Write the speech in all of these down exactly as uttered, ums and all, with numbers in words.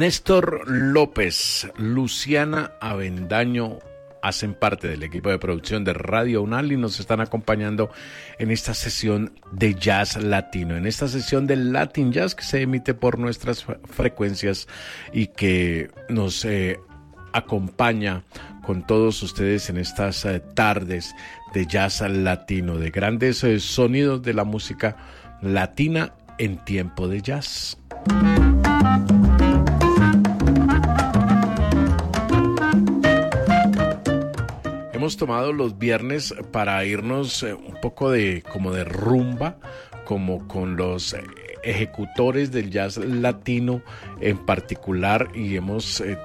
Néstor López, Luciana Avendaño hacen parte del equipo de producción de Radio Unal y nos están acompañando en esta sesión de jazz latino, en esta sesión de Latin Jazz que se emite por nuestras frecuencias y que nos eh, acompaña con todos ustedes en estas eh, tardes de jazz latino, de grandes eh, sonidos de la música latina en tiempo de jazz. Hemos tomado los viernes para irnos eh, un poco de como de rumba, como con los eh, ejecutores del jazz latino en particular, y hemos eh,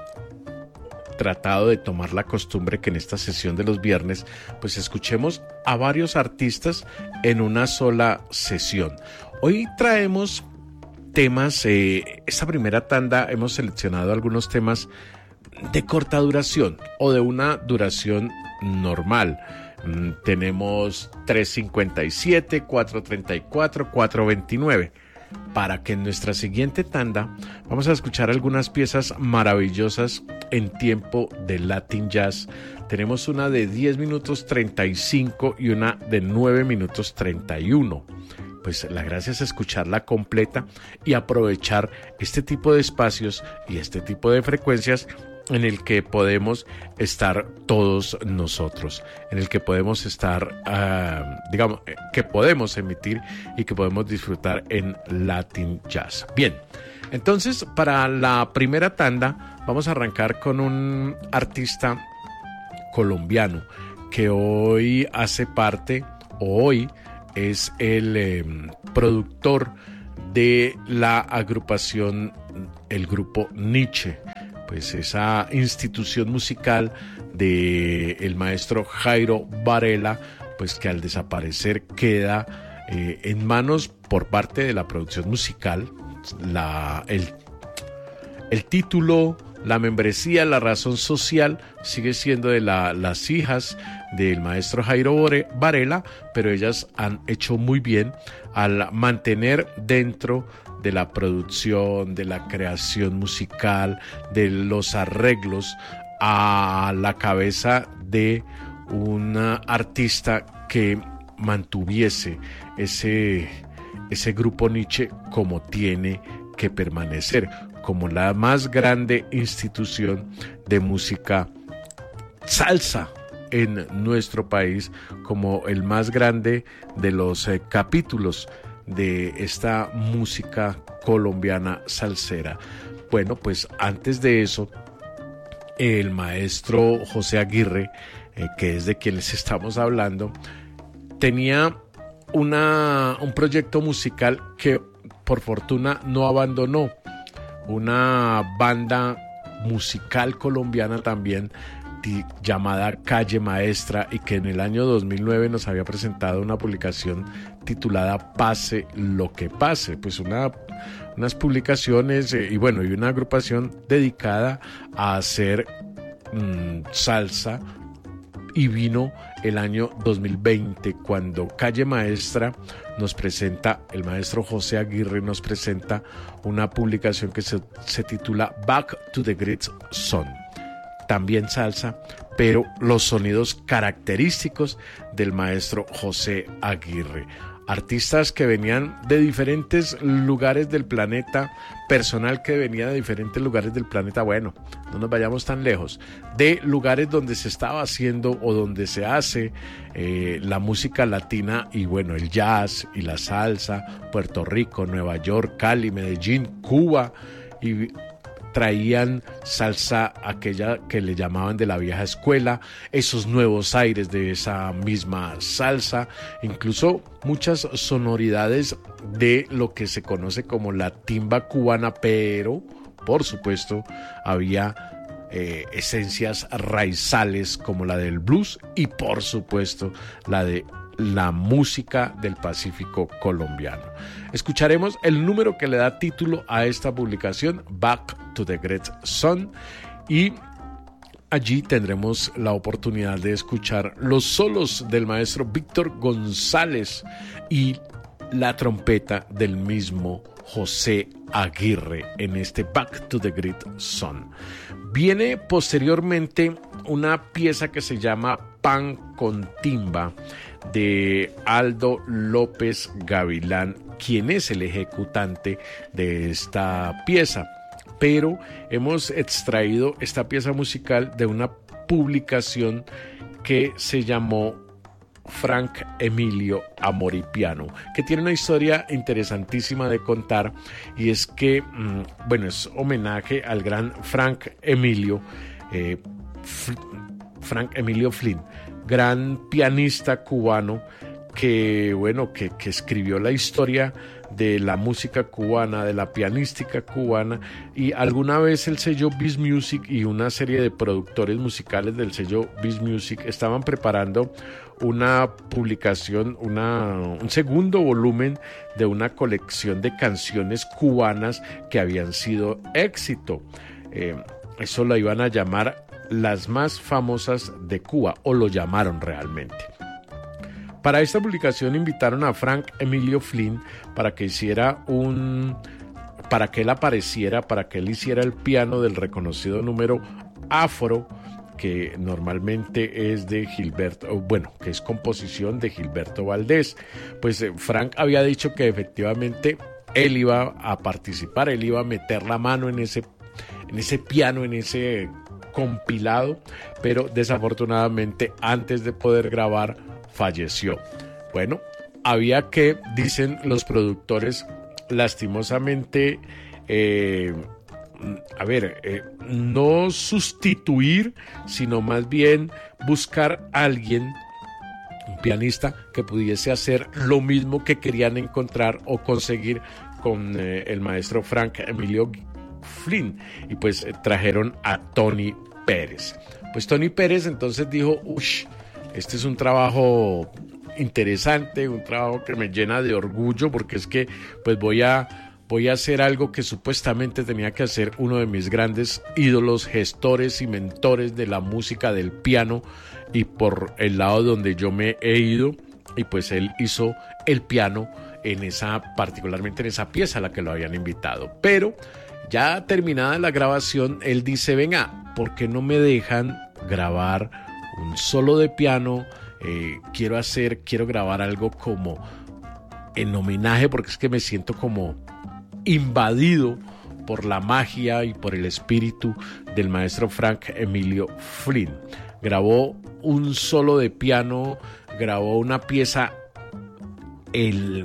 tratado de tomar la costumbre que en esta sesión de los viernes pues escuchemos a varios artistas en una sola sesión. Hoy traemos temas, eh, esta primera tanda hemos seleccionado algunos temas de corta duración o de una duración normal. Mm, tenemos tres cincuenta y siete, cuatro treinta y cuatro, cuatro veintinueve. Para que en nuestra siguiente tanda vamos a escuchar algunas piezas maravillosas en tiempo de Latin Jazz. Tenemos una de diez minutos treinta y cinco y una de nueve minutos treinta y uno. Pues la gracia es escucharla completa y aprovechar este tipo de espacios y este tipo de frecuencias en el que podemos estar todos nosotros, en el que podemos estar, uh, digamos, que podemos emitir y que podemos disfrutar en Latin Jazz. Bien, entonces para la primera tanda vamos a arrancar con un artista colombiano que hoy hace parte, o hoy es el eh, productor de la agrupación, el grupo Nietzsche. Pues esa institución musical de el maestro Jairo Varela, pues que al desaparecer queda eh, en manos por parte de la producción musical, la, el, el título, la membresía, la razón social sigue siendo de la, las hijas del maestro Jairo Varela, pero ellas han hecho muy bien al mantener dentro de la producción, de la creación musical, de los arreglos, a la cabeza de una artista que mantuviese ese, ese grupo Nietzsche como tiene que permanecer, como la más grande institución de música salsa en nuestro país, como el más grande de los eh, capítulos de esta música colombiana salsera. Bueno, pues antes de eso, el maestro José Aguirre, eh, que es de quien les estamos hablando, tenía una, un proyecto musical que por fortuna no abandonó, una banda musical colombiana también llamada Calle Maestra, y que en el año dos mil nueve nos había presentado una publicación titulada Pase lo que pase, pues una, unas publicaciones eh, y bueno, y una agrupación dedicada a hacer mmm, salsa, y vino el año dos mil veinte cuando Calle Maestra nos presenta, el maestro José Aguirre nos presenta una publicación que se, se titula Back to the Great Sun. También salsa, pero los sonidos característicos del maestro José Aguirre. Artistas que venían de diferentes lugares del planeta, personal que venía de diferentes lugares del planeta, bueno, no nos vayamos tan lejos, de lugares donde se estaba haciendo o donde se hace eh, la música latina, y bueno, el jazz y la salsa, Puerto Rico, Nueva York, Cali, Medellín, Cuba, y traían salsa aquella que le llamaban de la vieja escuela, esos nuevos aires de esa misma salsa, incluso muchas sonoridades de lo que se conoce como la timba cubana, pero por supuesto había eh, esencias raizales como la del blues y por supuesto la de la música del Pacífico colombiano. Escucharemos el número que le da título a esta publicación, Back to the Great Sun, y allí tendremos la oportunidad de escuchar los solos del maestro Víctor González y la trompeta del mismo José Aguirre en este Back to the Grid Son. Viene posteriormente una pieza que se llama Pan con Timba de Aldo López Gavilán, quien es el ejecutante de esta pieza. Pero hemos extraído esta pieza musical de una publicación que se llamó Frank Emilio Amor y Piano, que tiene una historia interesantísima de contar, y es que, bueno, es homenaje al gran Frank Emilio, eh, F- Frank Emilio Flynn, gran pianista cubano que, bueno, que, que escribió la historia de la música cubana, de la pianística cubana, y alguna vez el sello Biz Music y una serie de productores musicales del sello Biz Music estaban preparando una publicación, una, un segundo volumen de una colección de canciones cubanas que habían sido éxito. Eh, eso lo iban a llamar las más famosas de Cuba, o lo llamaron realmente. Para esta publicación invitaron a Frank Emilio Flynn para que hiciera un, para que él apareciera, para que él hiciera el piano del reconocido número Afro, que normalmente es de Gilberto, bueno, que es composición de Gilberto Valdés. Pues eh, Frank había dicho que efectivamente él iba a participar, él iba a meter la mano en ese, en ese piano, en ese compilado, pero desafortunadamente antes de poder grabar falleció. Bueno, había que, dicen los productores, lastimosamente, eh, a ver, eh, no sustituir, sino más bien buscar a alguien, un pianista, que pudiese hacer lo mismo que querían encontrar o conseguir con eh, el maestro Frank Emilio Flynn, y pues eh, trajeron a Tony Pérez. Pues Tony Pérez entonces dijo, uff, este es un trabajo interesante, un trabajo que me llena de orgullo, porque es que pues voy a, voy a hacer algo que supuestamente tenía que hacer uno de mis grandes ídolos, gestores y mentores de la música del piano, y por el lado donde yo me he ido, y pues él hizo el piano en esa, particularmente en esa pieza a la que lo habían invitado. Pero ya terminada la grabación, él dice, venga, ¿por qué no me dejan grabar un solo de piano? Eh, quiero hacer, quiero grabar algo como en homenaje, porque es que me siento como invadido por la magia y por el espíritu del maestro Frank Emilio Flynn. Grabó un solo de piano, grabó una pieza el,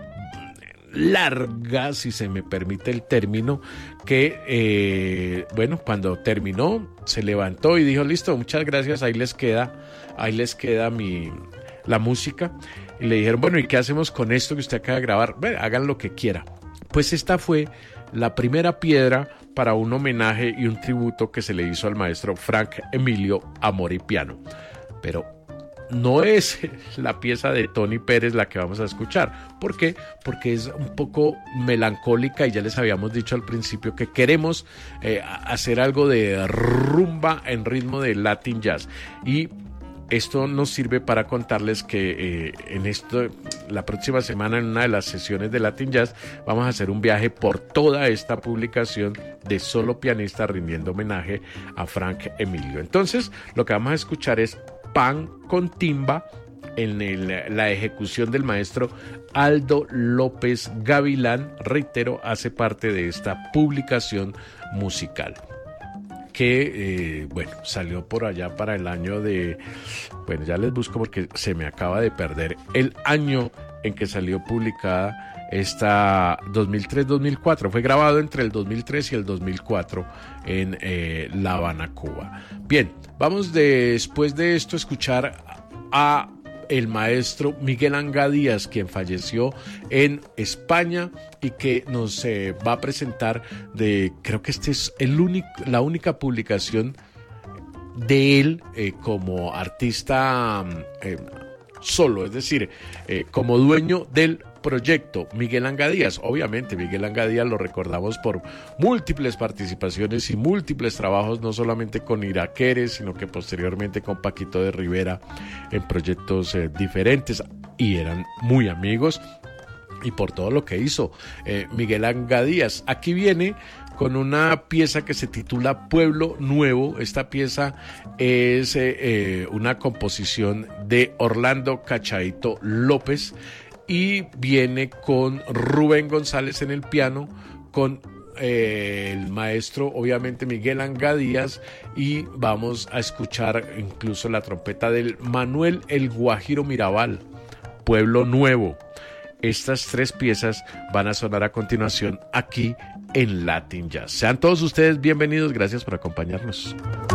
larga, si se me permite el término, que eh, bueno, cuando terminó se levantó y dijo, listo, muchas gracias, ahí les queda, ahí les queda mi, la música. Y le dijeron, bueno, ¿y qué hacemos con esto que usted acaba de grabar? Bueno, hagan lo que quiera. Pues esta fue la primera piedra para un homenaje y un tributo que se le hizo al maestro Frank Emilio Amor y Piano. Pero no es la pieza de Tony Pérez la que vamos a escuchar. ¿Por qué? Porque es un poco melancólica, y ya les habíamos dicho al principio que queremos eh, hacer algo de rumba en ritmo de Latin Jazz. Y esto nos sirve para contarles que eh, en esto, la próxima semana, en una de las sesiones de Latin Jazz, vamos a hacer un viaje por toda esta publicación de solo pianistas rindiendo homenaje a Frank Emilio. Entonces, lo que vamos a escuchar es Pan con Timba en el, la ejecución del maestro Aldo López Gavilán. Reitero, hace parte de esta publicación musical que, eh, bueno, salió por allá para el año de, bueno, ya les busco porque se me acaba de perder el año en que salió publicada esta, dos mil tres dos mil cuatro, fue grabado entre el dos mil tres y el dos mil cuatro en eh, La Habana, Cuba. Bien, vamos de, después de esto a escuchar a el maestro Miguel Anga Díaz, quien falleció en España y que nos eh, va a presentar de, creo que este es el único, la única publicación de él eh, como artista eh, solo, es decir, eh, como dueño del proyecto, Miguel Anga Díaz. Obviamente Miguel Anga Díaz lo recordamos por múltiples participaciones y múltiples trabajos, no solamente con Iraquere, sino que posteriormente con Paquito de Rivera en proyectos eh, diferentes, y eran muy amigos. y por todo lo que hizo eh, Miguel Anga Díaz. Aquí viene con una pieza que se titula Pueblo Nuevo. Esta pieza es eh, eh, una composición de Orlando Cachaito López y viene con Rubén González en el piano, con eh, el maestro obviamente Miguel Anga Díaz, y vamos a escuchar incluso la trompeta del Manuel El Guajiro Mirabal. Pueblo Nuevo. Estas tres piezas van a sonar a continuación aquí en Latin Jazz. Sean todos ustedes bienvenidos, gracias por acompañarnos.